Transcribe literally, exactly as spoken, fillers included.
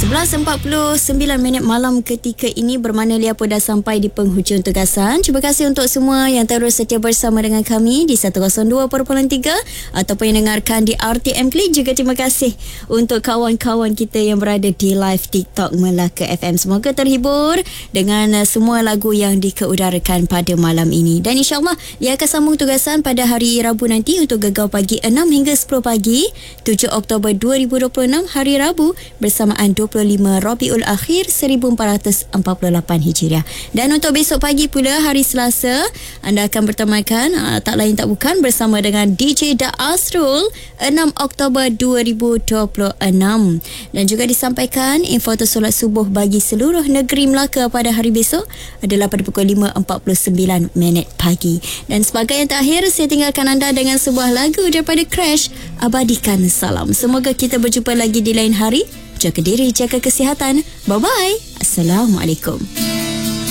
sebelas empat puluh sembilan minit malam ketika ini bermakna Lia pun dah sampai di penghujung tugasan. Terima kasih untuk semua yang terus setia bersama dengan kami di seratus dua perpuluhan tiga ataupun yang dengarkan di R T M Klik. Juga terima kasih untuk kawan-kawan kita yang berada di live TikTok Melaka F M. Semoga terhibur dengan semua lagu yang dikeudarakan pada malam ini. Dan insyaAllah Lia akan sambung tugasan pada hari Rabu nanti untuk Gegar Pagi enam hingga sepuluh pagi, tujuh Oktober dua ribu dua puluh enam, hari Rabu, bersamaan dua puluh lima Rabiul Akhir seribu empat ratus empat puluh lapan Hijriah. Dan untuk besok pagi pula, hari Selasa, anda akan bertemakan uh, tak lain tak bukan bersama dengan D J Da Asrul, enam Oktober dua ribu dua puluh enam. Dan juga disampaikan info solat subuh bagi seluruh negeri Melaka pada hari besok adalah pada pukul lima empat puluh sembilan minit pagi. Dan sebagai yang terakhir, saya tinggalkan anda dengan sebuah lagu daripada Crash, Abadikan Salam. Semoga kita berjumpa lagi di lain hari. Jaga diri, jaga kesihatan. Bye-bye. Assalamualaikum.